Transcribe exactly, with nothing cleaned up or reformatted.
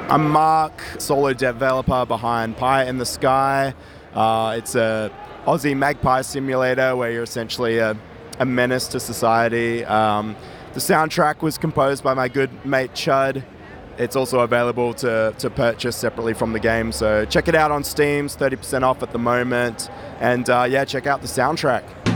I'm Mark, solo developer behind Pie in the Sky. Uh, it's a Aussie magpie simulator where you're essentially a, a menace to society. Um, the soundtrack was composed by my good mate Chud. It's also available to, to purchase separately from the game, so check it out on Steam. It's thirty percent off at the moment. And uh, yeah, check out the soundtrack.